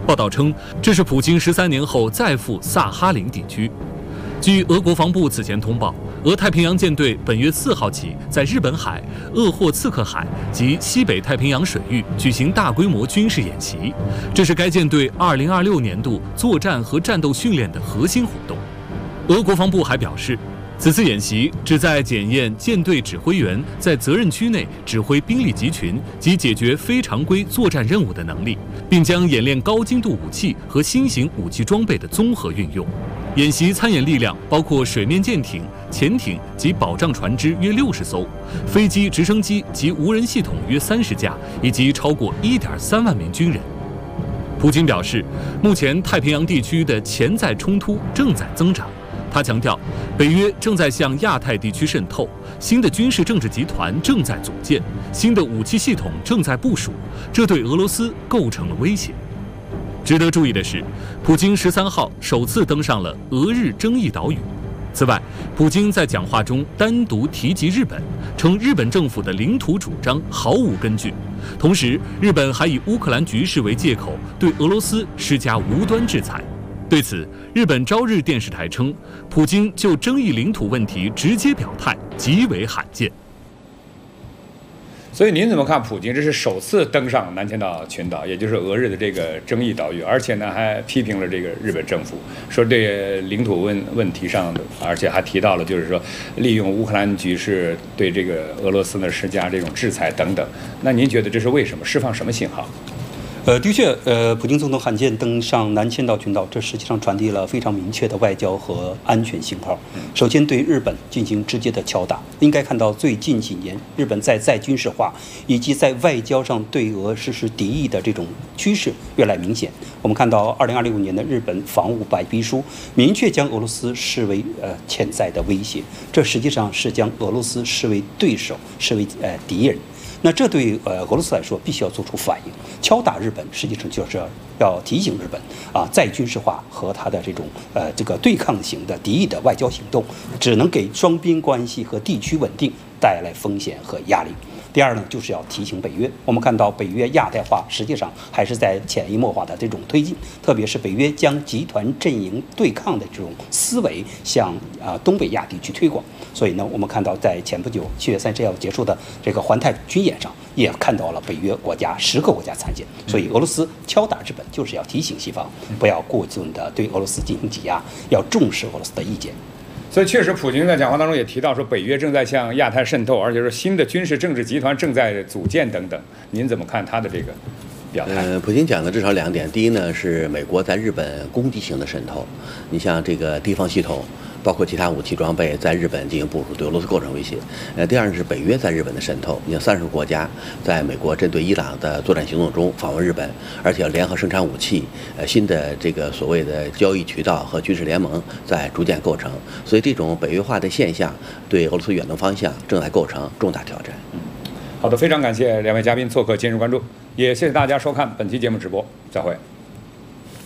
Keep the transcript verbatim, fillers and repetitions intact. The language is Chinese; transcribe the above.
报道称，这是普京十三年后再赴萨哈林地区。据俄国防部此前通报，俄太平洋舰队本月四号起在日本海、鄂霍次克海及西北太平洋水域举行大规模军事演习，这是该舰队二零二六年度作战和战斗训练的核心活动。俄国防部还表示，此次演习旨在检验舰队指挥员在责任区内指挥兵力集群及解决非常规作战任务的能力，并将演练高精度武器和新型武器装备的综合运用。演习参演力量包括水面舰艇、潜艇及保障船只约六十艘，飞机、直升机及无人系统约三十架，以及超过一点三万名军人。普京表示，目前太平洋地区的潜在冲突正在增长。他强调，北约正在向亚太地区渗透，新的军事政治集团正在组建，新的武器系统正在部署，这对俄罗斯构成了威胁。值得注意的是，普京十三号首次登上了俄日争议岛屿。此外，普京在讲话中单独提及日本，称日本政府的领土主张毫无根据。同时，日本还以乌克兰局势为借口，对俄罗斯施加无端制裁。对此，日本朝日电视台称，普京就争议领土问题直接表态，极为罕见。 所以您怎么看普京？这是首次登上南千岛群岛，也就是俄日的这个争议岛屿，而且呢还批评了这个日本政府，说这领土问问题上的，而且还提到了就是说利用乌克兰局势对这个俄罗斯呢施加这种制裁等等。那您觉得这是为什么？释放什么信号？ 呃，的确，呃，普京总统罕见登上南千岛群岛，这实际上传递了非常明确的外交和安全信号。首先，对日本进行直接的敲打。应该看到，最近几年，日本在再军事化以及在外交上对俄实施敌意的这种趋势越来明显。我们看到，二零二六年的日本防务白皮书明确将俄罗斯视为呃潜在的威胁，这实际上是将俄罗斯视为对手，视为呃敌人。那这对呃俄罗斯来说必须要做出反应，敲打日本实际上就是要提醒日本啊，再军事化和它的这种呃这个对抗型的敌意的外交行动，只能给双边关系和地区稳定带来风险和压力。第二呢，就是要提醒北约。我们看到北约亚太化实际上还是在潜移默化的这种推进，特别是北约将集团阵营对抗的这种思维向啊、呃、东北亚地区推广。所以呢，我们看到在前不久七月三十号结束的这个环太军演上，也看到了北约国家十个国家参见。所以俄罗斯敲打日本，就是要提醒西方不要过分的对俄罗斯进行挤压，要重视俄罗斯的意见。 所以确实，普京在讲话当中也提到说，北约正在向亚太渗透，而且说新的军事政治集团正在组建等等。您怎么看他的这个表态？ 呃，普京讲的至少两点，第一呢是美国在日本攻击性的渗透，你像这个地方系统，包括其他武器装备在日本进行部署，对俄罗斯构成威胁。呃，第二是北约在日本的渗透，你像三十个国家在美国针对伊朗的作战行动中访问日本，而且要联合生产武器，呃，新的这个所谓的交易渠道和军事联盟在逐渐构成，所以这种北约化的现象对俄罗斯远东方向正在构成重大挑战。 嗯，好的，非常感谢两位嘉宾做客今日关注，也谢谢大家收看本期节目直播，再会。